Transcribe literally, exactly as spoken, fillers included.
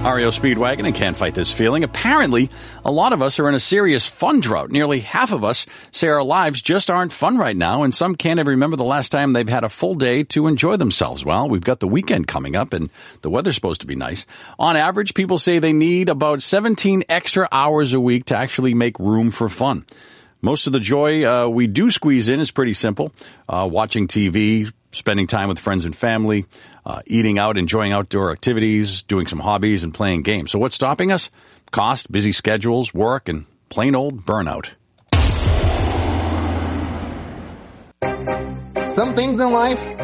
R E O Speedwagon and can't fight this feeling. Apparently, a lot of us are in a serious fun drought. Nearly half of us say our lives just aren't fun right now, and some can't even remember the last time they've had a full day to enjoy themselves. Well, we've got the weekend coming up, and the weather's supposed to be nice. On average, people say they need about seventeen extra hours a week to actually make room for fun. Most of the joy uh, we do squeeze in is pretty simple. Uh, watching T V, spending time with friends and family, uh, eating out, enjoying outdoor activities, doing some hobbies, and playing games. So what's stopping us? Cost, busy schedules, work, and plain old burnout. Some things in life